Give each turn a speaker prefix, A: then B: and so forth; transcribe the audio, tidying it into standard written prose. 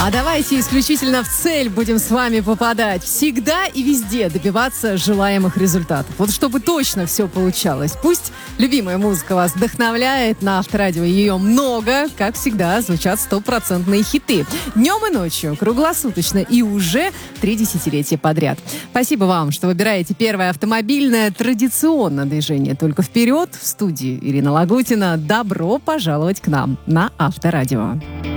A: А давайте исключительно в цель будем с вами попадать. Всегда и везде добиваться желаемых результатов. Вот чтобы точно все получалось. Пусть любимая музыка вас вдохновляет. На Авторадио ее много. Как всегда, звучат стопроцентные хиты. Днем и ночью, круглосуточно и уже 3 десятилетия подряд. Спасибо вам, что выбираете первое автомобильное. Традиционно движение только вперед. В студии Ирина Лагутина. Добро пожаловать к нам на Авторадио.